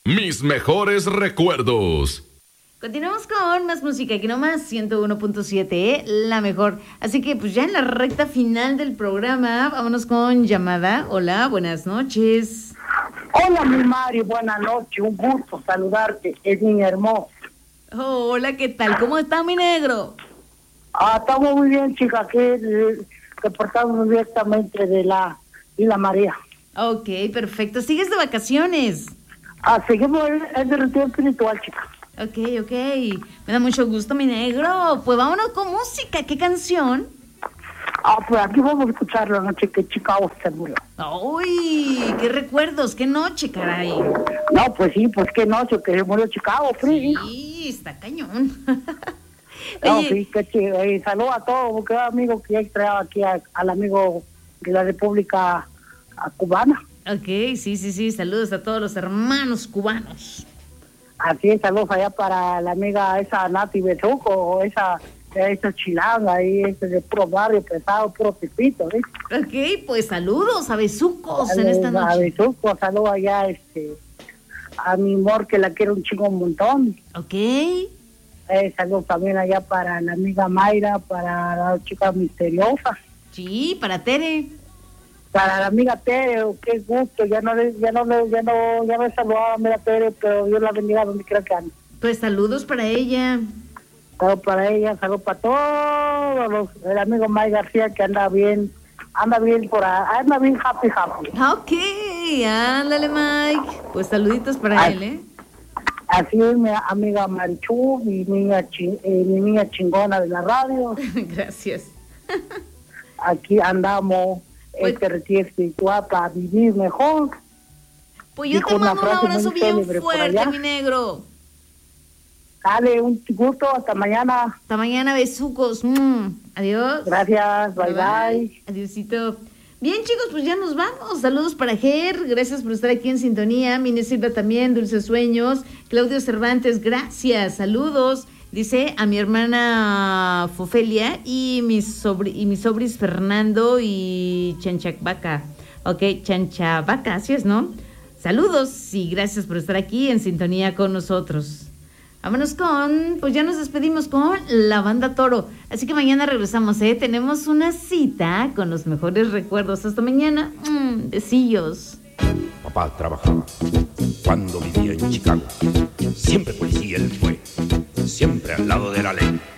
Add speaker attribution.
Speaker 1: Mis mejores recuerdos.
Speaker 2: Continuamos con más música, aquí nomás 101.7, la mejor. Así que pues ya en la recta final del programa, vámonos con llamada. Hola, buenas noches.
Speaker 3: Hola, mi Mari, buenas noches, un gusto saludarte, es niña hermosa.
Speaker 2: Oh, hola, ¿qué tal? ¿Cómo está mi negro?
Speaker 3: Estamos muy bien, chica, aquí reportamos directamente de la Isla María.
Speaker 2: Ok, perfecto. ¿Sigues de vacaciones?
Speaker 3: Seguimos el de retiro espiritual, chica.
Speaker 2: Ok. Me da mucho gusto, mi negro. Pues vámonos con música. ¿Qué canción?
Speaker 3: Pues aquí vamos a escuchar la noche que Chicago se murió.
Speaker 2: ¡Uy! ¡Qué recuerdos! ¡Qué noche, caray!
Speaker 3: No, pues sí, pues qué noche que se murió Chicago, Free.
Speaker 2: Sí, está cañón.
Speaker 3: No,
Speaker 2: Oye,
Speaker 3: sí, que chido. Saludos a todos, porque amigo que ya extrañaba aquí al amigo de la República Cubana.
Speaker 2: ok, sí. Saludos a todos los hermanos cubanos.
Speaker 3: Así es, saludos allá para la amiga esa Nati Besuco, esa chilanga ahí, ese de puro barrio pesado, puro tipito, ¿sí?
Speaker 2: Ok, pues saludos a besucos en esta noche.
Speaker 3: A Besuco, saludos allá a mi amor que la quiero un chingo un montón.
Speaker 2: Ok.
Speaker 3: Saludos también allá para la amiga Mayra, para la chica misteriosa.
Speaker 2: Sí, para Tere.
Speaker 3: Para la amiga Tere, qué gusto, ya no he saludado a la amiga Tere, pero Dios la bendiga donde quiera que ande.
Speaker 2: Pues saludos para ella.
Speaker 3: Saludos para ella, saludos para todos el amigo Mike García que anda bien por ahí, anda bien happy.
Speaker 2: Ok, ándale, Mike. Pues saluditos para él, ¿eh?
Speaker 3: Así es, mi amiga Marichu, mi niña chingona de la radio.
Speaker 2: Gracias.
Speaker 3: Aquí andamos,
Speaker 2: Pues,
Speaker 3: retiro espiritual para vivir mejor.
Speaker 2: Pues yo
Speaker 3: Dijo
Speaker 2: te
Speaker 3: una
Speaker 2: mando un
Speaker 3: frase
Speaker 2: abrazo
Speaker 3: muy
Speaker 2: bien
Speaker 3: célebre por
Speaker 2: fuerte,
Speaker 3: allá.
Speaker 2: mi negro.
Speaker 3: Dale, un gusto, hasta mañana.
Speaker 2: Hasta mañana, besucos. Adiós.
Speaker 3: Gracias, bye.
Speaker 2: Adiósito. Bien, chicos, pues ya nos vamos. Saludos para Ger, gracias por estar aquí en sintonía. Mine Silva también, Dulces Sueños. Claudio Cervantes, gracias, saludos. Dice a mi hermana Fofelia y mis sobris Fernando y Chanchabaca. Ok, Chanchabaca, así es, ¿no? Saludos y gracias por estar aquí en sintonía con nosotros. Vámonos pues ya nos despedimos con la banda Toro. Así que mañana regresamos, ¿eh? Tenemos una cita con los mejores recuerdos. Hasta mañana. Besillos.
Speaker 4: Papá trabajaba cuando vivía en Chicago. Siempre policía él fue, siempre al lado de la ley.